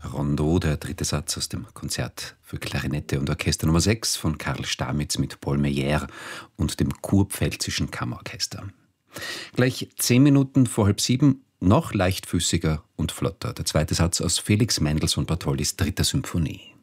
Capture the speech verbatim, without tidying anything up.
Rondeau, der dritte Satz aus dem Konzert für Klarinette und Orchester Nummer sechs von Karl Stamitz mit Paul Meyer und dem Kurpfälzischen Kammerorchester. Gleich zehn Minuten vor halb sieben, noch leichtfüßiger und flotter, der zweite Satz aus Felix Mendelssohn Bartholdys dritter Symphonie.